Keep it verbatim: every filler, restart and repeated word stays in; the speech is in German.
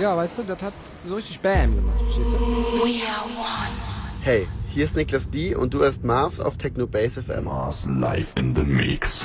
Ja, weißt du, das hat so richtig Bam gemacht, verstehst du? We are one. Hey, hier ist Niklas D. und du hörst Marvs auf Techno Base F M. Mars live in the mix.